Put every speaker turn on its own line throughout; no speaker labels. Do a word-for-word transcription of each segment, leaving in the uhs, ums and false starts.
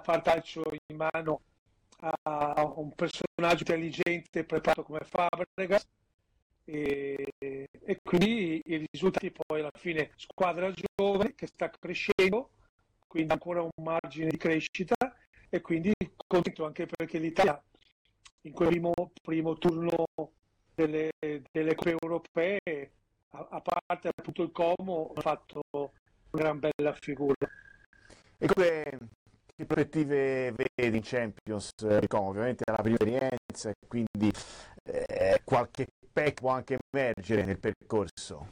far calcio in mano a un personaggio intelligente preparato come Fabregas, e, e quindi i risultati poi alla fine, squadra giovane che sta crescendo, quindi ancora un margine di crescita, e quindi contento anche perché l'Italia in quel primo, primo turno delle, delle coppe europee, a, a parte appunto il Como, ha fatto una gran bella figura.
E come, che prospettive vedi in Champions eh, Como? Ovviamente è la prima esperienza e quindi eh, qualche pecca può anche emergere nel percorso.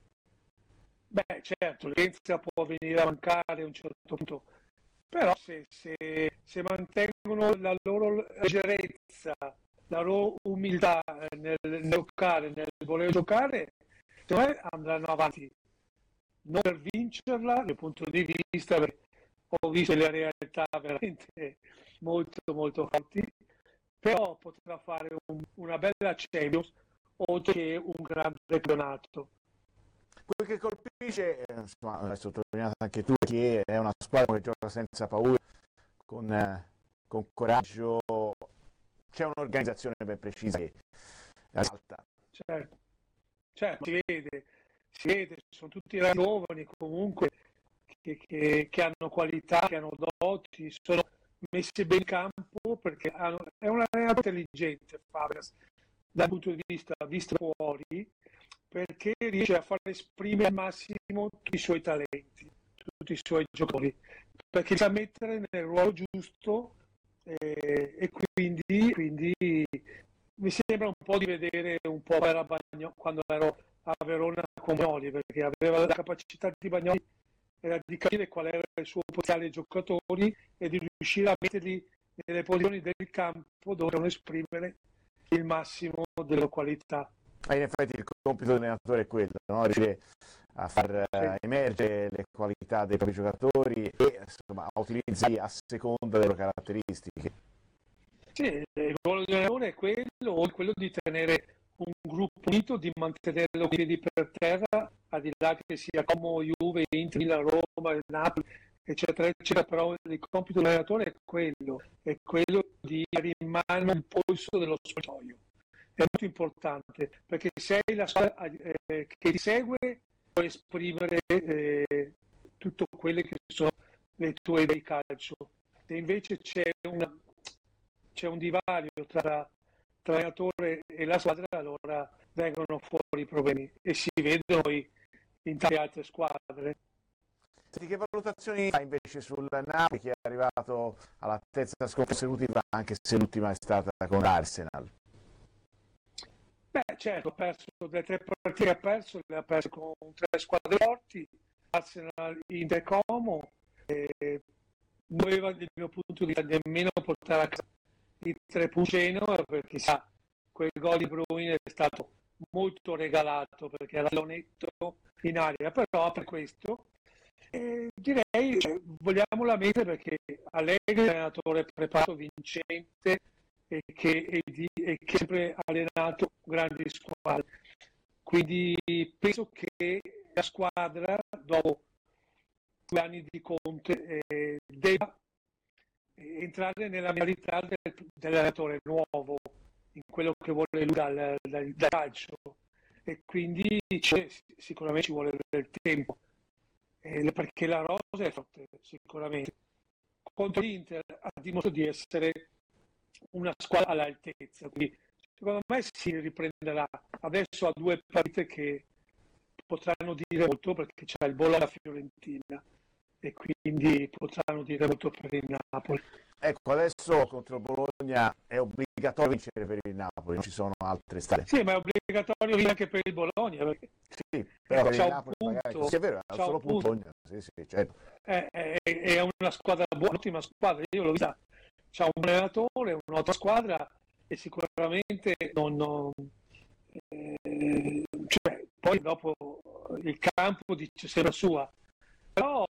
Beh, certo, l'esperienza può venire a mancare a un certo punto, però se, se, se mantengono la loro leggerezza, la loro umiltà nel, nel giocare, nel voler giocare, secondo me andranno avanti. Non per vincerla dal punto di vista, perché ho visto le realtà veramente molto molto forti, però potrà fare un, una bella Champions oltre che un grande campionato.
Quel che colpisce, eh, insomma, l'hai sottolineato anche tu, che è una squadra che gioca senza paura, con, eh, con coraggio, c'è un'organizzazione ben precisa che salta.
Certo, certo, si vede, si vede, sono tutti giovani comunque che, che, che hanno qualità, che hanno doti, sono messi bene in campo perché hanno, è un allenatore intelligente Fabregas dal punto di vista visto fuori, perché riesce a far esprimere al massimo tutti i suoi talenti, tutti i suoi giocatori, perché sa mettere nel ruolo giusto, eh, e quindi, quindi mi sembra un po' di vedere un po' era Bagnoli, quando ero a Verona con Bagnoli, perché aveva la capacità di Bagnoli era di capire qual era il suo potenziale giocatori e di riuscire a metterli nelle posizioni del campo dove devono esprimere il massimo delle qualità.
E in effetti il compito dell'allenatore è quello, no? Riuscire a far
Sì.
uh, emergere le qualità dei propri giocatori e insomma, a utilizzarli a seconda delle loro caratteristiche.
Sì, il ruolo dell'allenatore è quello, o quello di tenere un gruppo unito, di mantenerlo con i piedi per terra, al di là che sia Como, Juve, Inter, Milan, Roma, Napoli, eccetera, eccetera, però il compito dell'allenatore è quello, è quello di avere in mano il polso dello spogliatoio. È molto importante, perché se hai la squadra eh, che ti segue, puoi esprimere eh, tutto quelle che sono le tue idee di calcio. Se invece c'è una c'è un divario tra, tra l'allenatore e la squadra, allora vengono fuori i problemi e si vedono poi in tante altre squadre.
Senti, che valutazioni fai invece sul Napoli che è arrivato alla terza sconfitta consecutiva, anche se l'ultima è stata con l'Arsenal?
Beh, certo, ha perso le tre partite che ha perso, le ha perse con tre squadre forti, Arsenal, Inter, Como, e non doveva dal mio punto di vista nemmeno portare a casa i tre punti Genoa, perché sa, quel gol di Bruyne è stato molto regalato perché era netto in aria, però per questo eh, direi cioè, vogliamo la mettere perché Allegri è un allenatore preparato, vincente e che, e di, e che ha sempre allenato grandi squadre, quindi penso che la squadra dopo due anni di Conte eh, debba entrare nella mentalità del, dell'allenatore nuovo, in quello che vuole lui dal, dal, dal calcio, e quindi sicuramente ci vuole del tempo, eh, perché la rosa è forte sicuramente. Contro l'Inter ha dimostrato di essere una squadra all'altezza, quindi secondo me si riprenderà. Adesso ha due partite che potranno dire molto, perché c'è il Bologna e la Fiorentina, e quindi potranno dire molto per il Napoli.
Ecco, adesso contro il Bologna è obbligatorio vincere per il Napoli, non ci sono altre strade.
Sì, ma è obbligatorio vincere anche per il Bologna, perché
sì, però per
c'ha
il
un
Napoli
punto,
magari, sì, è vero, è solo un punto Bologna, sì, sì, certo.
È, è, è una squadra buona, un'ottima squadra, io l'ho vista, c'ha un allenatore, un'altra squadra e sicuramente non, non eh, cioè, poi dopo il campo dice sempre sua, però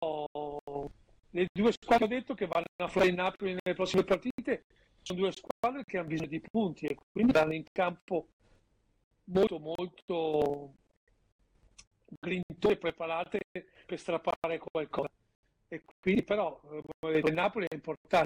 le due squadre ho detto che vanno a fare il Napoli nelle prossime partite sono due squadre che hanno bisogno di punti e quindi vanno in campo molto molto grintone, preparate per strappare qualcosa, e quindi però il Napoli è importante